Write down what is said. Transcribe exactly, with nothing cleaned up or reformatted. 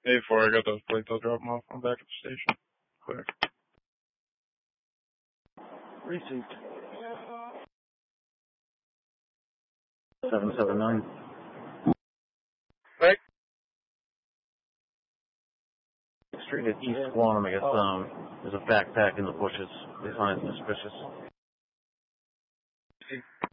Hey, before I got those plates, I'll drop them off. I'm back at the station. Quick. Receipt. seven seven nine. Right. Street at East Quantum, I guess, um, there's a backpack in the bushes. They find it suspicious.